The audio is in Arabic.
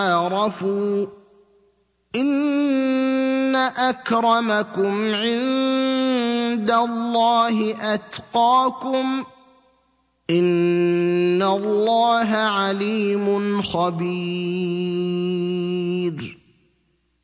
عَرَفُوا ۚ إِنَّ أَكْرَمَكُمْ عِندَ اللَّهِ أَتْقَاكُمْ ۚ إِنَّ اللَّهَ عَلِيمٌ خَبِيرٌ